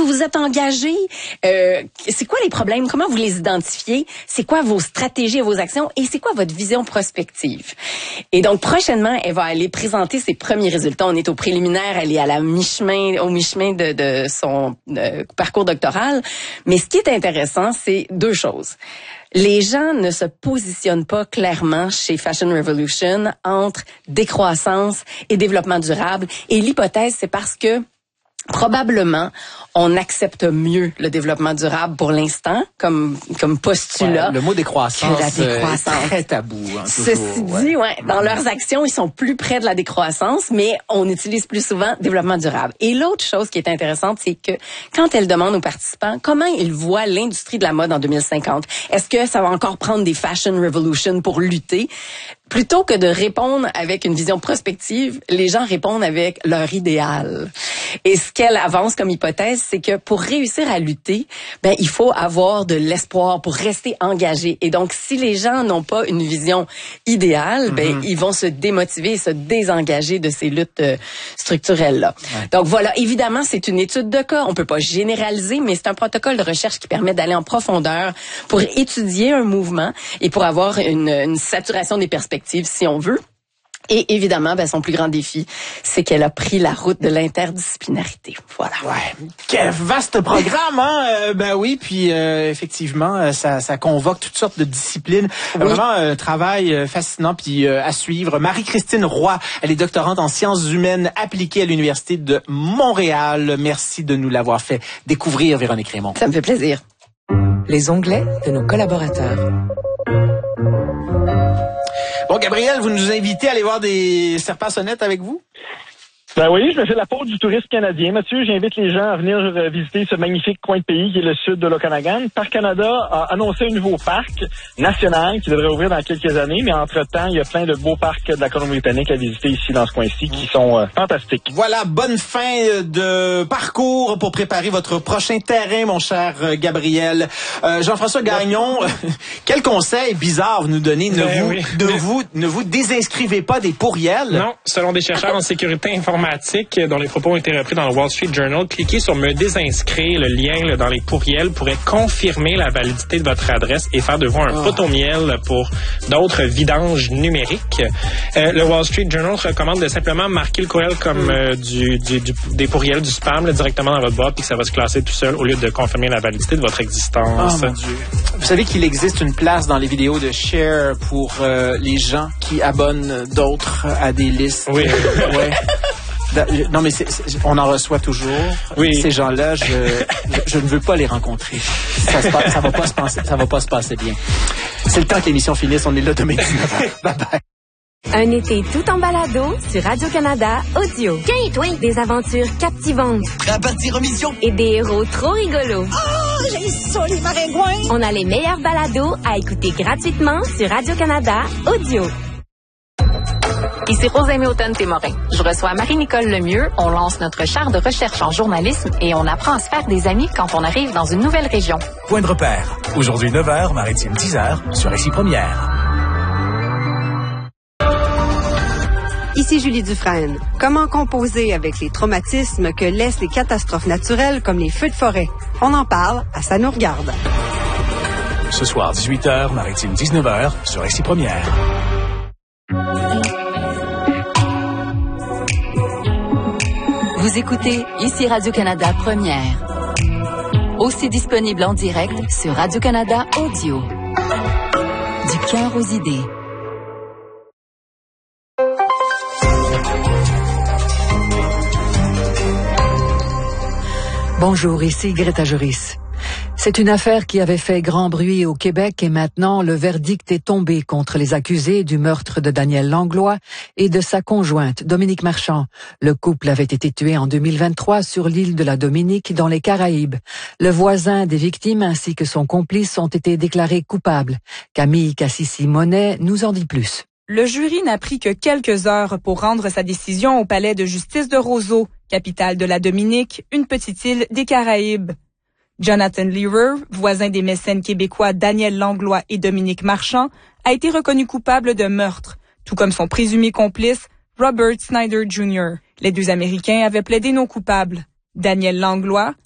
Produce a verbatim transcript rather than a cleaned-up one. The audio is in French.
vous vous êtes engagé? Euh, c'est quoi les problèmes? Comment vous les identifiez? C'est quoi vos stratégies et vos actions? Et c'est quoi votre vision prospective? Et donc, prochainement, elle va aller présenter ses premiers résultats. On est au préliminaire, elle est à la mi-chemin, au mi-chemin de, de son euh, parcours doctoral. Mais ce qui est intéressant, c'est deux choses. Les gens ne se positionnent pas clairement chez Fashion Revolution entre décroissance et développement durable. Et l'hypothèse, c'est parce que probablement, on accepte mieux le développement durable pour l'instant, comme comme postulat. Ouais, le mot décroissance, la décroissance. est très tabou. Hein, Ceci toujours, dit, ouais. ouais, dans leurs actions, ils sont plus près de la décroissance, mais on utilise plus souvent développement durable. Et l'autre chose qui est intéressante, c'est que quand elle demande aux participants comment ils voient l'industrie de la mode en deux mille cinquante, est-ce que ça va encore prendre des fashion revolution pour lutter? Plutôt que de répondre avec une vision prospective, les gens répondent avec leur idéal. Et ce qu'elle avance comme hypothèse, c'est que pour réussir à lutter, ben il faut avoir de l'espoir pour rester engagé. Et donc, si les gens n'ont pas une vision idéale, mm-hmm. ben ils vont se démotiver et se désengager de ces luttes euh, structurelles-là. Ouais. Donc voilà, évidemment, c'est une étude de cas. On peut pas généraliser, mais c'est un protocole de recherche qui permet d'aller en profondeur pour étudier un mouvement et pour avoir une, une saturation des perspectives, si on veut. Et évidemment, ben, son plus grand défi, c'est qu'elle a pris la route de l'interdisciplinarité. Voilà. Ouais. Quel vaste programme, hein? Euh, ben oui, puis euh, effectivement, ça, ça convoque toutes sortes de disciplines. Oui. Vraiment un travail fascinant puis euh, à suivre. Marie-Christine Roy, elle est doctorante en sciences humaines appliquées à l'Université de Montréal. Merci de nous l'avoir fait découvrir, Véronique Raymond. Ça me fait plaisir. Les onglets de nos collaborateurs. Bon, Gabriel, vous nous invitez à aller voir des serpents-sonnettes avec vous? Ben oui, je me fais la porte du tourisme canadien, Mathieu. J'invite les gens à venir visiter ce magnifique coin de pays qui est le sud de l'Okanagan. Parc Canada a annoncé un nouveau parc national qui devrait ouvrir dans quelques années, mais entre-temps, il y a plein de beaux parcs de la Colombie-Britannique à visiter ici dans ce coin-ci qui sont euh, fantastiques. Voilà, bonne fin de parcours pour préparer votre prochain terrain, mon cher Gabriel. Euh, Jean-François Gagnon, quel conseil bizarre vous nous donnez? Ne, ben vous, oui. ne, vous, ne vous désinscrivez pas des pourriels? Non, selon des chercheurs en sécurité informatique, dont les propos ont été repris dans le Wall Street Journal, cliquez sur me désinscrire. Le lien là, dans les pourriels pourrait confirmer la validité de votre adresse et faire de vous un oh. potomiel pour d'autres vidanges numériques. Euh, le Wall Street Journal recommande de simplement marquer le courriel comme euh, du, du, du, des pourriels du spam là, directement dans votre boîte, puis que ça va se classer tout seul au lieu de confirmer la validité de votre existence. Oh, mon Dieu. Vous savez qu'il existe une place dans les vidéos de share pour euh, les gens qui abonnent d'autres à des listes. Oui. Ouais. Non, mais c'est, c'est, on en reçoit toujours. Oui. Ces gens-là, je, je, je ne veux pas les rencontrer. Ça, se passe, ça va pas se passer, ça va pas se passer bien. C'est le temps que l'émission finisse. On est là demain dix-neuf heures. Bye bye. Un été tout en balado sur Radio-Canada Audio. Tiens, toi, des aventures captivantes. Prêt à partir en mission? Et des héros trop rigolos. Oh, j'ai ça, les maringouins! On a les meilleurs balados à écouter gratuitement sur Radio-Canada Audio. Ici Rosemée Automne-Témorin. Je reçois Marie-Nicole Lemieux. On lance notre char de recherche en journalisme et on apprend à se faire des amis quand on arrive dans une nouvelle région. Point de repère. Aujourd'hui neuf heures, Maritime dix heures, sur Récit Première. Ici Julie Dufresne. Comment composer avec les traumatismes que laissent les catastrophes naturelles comme les feux de forêt? On en parle à Ça nous regarde. Ce soir, dix-huit heures, Maritime dix-neuf heures, sur Récit Première. Vous écoutez ici Radio-Canada Première. Aussi disponible en direct sur Radio-Canada Audio. Du cœur aux idées. Bonjour, ici Greta Joris. C'est une affaire qui avait fait grand bruit au Québec et maintenant le verdict est tombé contre les accusés du meurtre de Daniel Langlois et de sa conjointe Dominique Marchand. Le couple avait été tué en deux mille vingt-trois sur l'île de la Dominique dans les Caraïbes. Le voisin des victimes ainsi que son complice ont été déclarés coupables. Camille Cassisi-Monet nous en dit plus. Le jury n'a pris que quelques heures pour rendre sa décision au palais de justice de Roseau, capitale de la Dominique, une petite île des Caraïbes. Jonathan Learer, voisin des mécènes québécois Daniel Langlois et Dominique Marchand, a été reconnu coupable de meurtre, tout comme son présumé complice, Robert Snyder junior Les deux Américains avaient plaidé non coupables. Daniel Langlois,